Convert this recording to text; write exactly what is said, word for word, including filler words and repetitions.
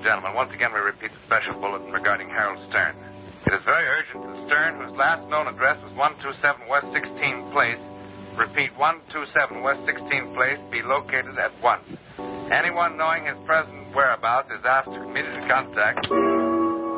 gentlemen, once again we repeat the special bulletin regarding Harold Stern. It is very urgent that Stern, whose last known address was one two seven West sixteenth Place, repeat, one two seven West sixteenth Place, be located at once. Anyone knowing his present whereabouts is asked to immediately contact...